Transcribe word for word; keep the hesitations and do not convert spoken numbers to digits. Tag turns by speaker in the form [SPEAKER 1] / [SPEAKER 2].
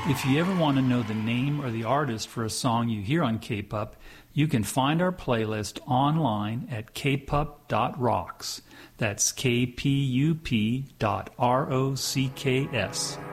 [SPEAKER 1] If you ever want to know the name or the artist for a song you hear on K-Pup, you can find our playlist online at k pup dot rocks. That's K P U P dot R O C K S.